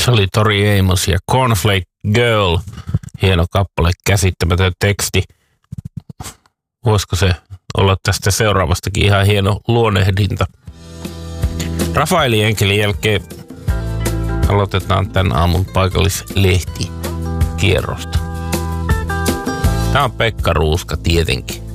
Se oli Tori Amos ja Cornflake Girl. Hieno kappale, käsittämätön teksti. Voisiko se olla tästä seuraavastakin ihan hieno luonehdinta? Rafaeli Enkelin jälkeen aloitetaan tämän aamun paikallislehtikierrosta. Tämä on Pekka Ruuska tietenkin.